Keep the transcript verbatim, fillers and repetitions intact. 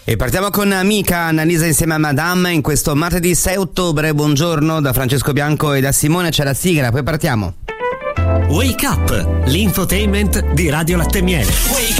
E partiamo con Amica, Annalisa insieme a Madame in questo martedì sei ottobre. Buongiorno da Francesco Bianco e da Simone, c'è la sigla, poi partiamo. Wake Up, l'infotainment di Radio Latte Miele.